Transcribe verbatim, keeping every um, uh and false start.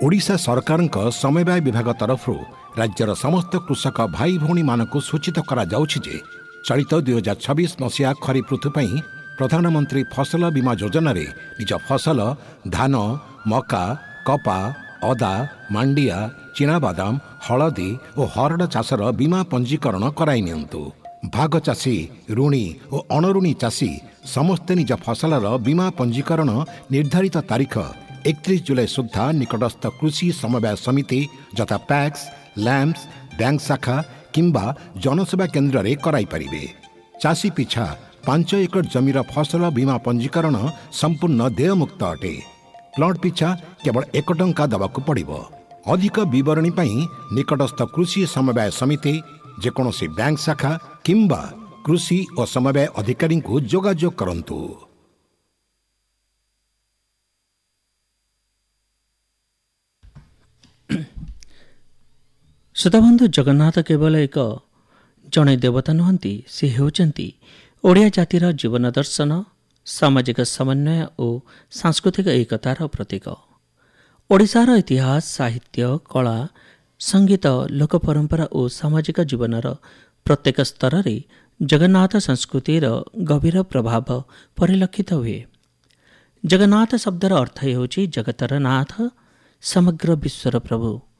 ओडिशा सरकारक समवाय विभाग तरफ राज्यर समस्त कृषक भाई भौणी मानक सूचित करा जाउछि जे चलित दुई हजार छब्बीस मसीहा खरीफ ऋतु पर प्रधानमंत्री फसल बीमा योजना रे निज फसल धान मका कपा अदा मांडिया चिनाबादाम हलदी और हरड़ चाषर बीमा पंजीकरण कराई नियंतु। भाग चाषी ऋणी और अणऋणी चाषी समस्ते निज फसलर बीमा पंजीकरण निर्धारित तारीख एकतीस जुलाई सुधा निकटस्थ कृषि समवाय समिति यथा पैक्स लैम्प्स बैंक शाखा किंबा जनसेवा केन्द्र रे कराई परिबे। चाषी पिछा पांच एकड़ जमीर फसल बीमा पंजीकरण संपूर्ण देयमुक्त अटे। प्लॉट पिछा केवल एक टंका दबाकू पड़िबो। अधिक विवरणी पई निकटस्थ कृषि समवाय समिति जेकोसी बैंक शाखा किंबा कृषि और समवाय अधिकारी को जोगाजोग करंतु। श्रोताबंधु जगन्नाथ केवल एक जड़े देवता नुहंती, से हेउचंती ओडिया जातिर जीवन दर्शन सामाजिक समन्वय और सांस्कृतिक एकतार प्रतीक। ओडिशार इतिहास साहित्य कला संगीत लोक परंपरा और सामाजिक जीवनर प्रत्येक स्तर रे जगन्नाथ संस्कृतिर गभीर प्रभाव परिलक्षित हुए। जगन्नाथ शब्दर अर्थ हेउची जगतर नाथ, समग्र विश्वर प्रभु।